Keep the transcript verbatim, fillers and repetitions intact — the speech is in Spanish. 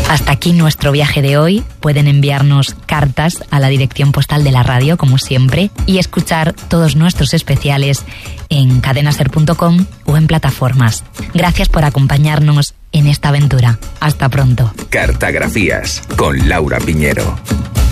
Hasta aquí nuestro viaje de hoy. Pueden enviarnos cartas a la dirección postal de la radio, como siempre, y escuchar todos nuestros especiales en cadenaser punto com o en plataformas. Gracias por acompañarnos en esta aventura. Hasta pronto. Cartagrafías con Laura Piñero.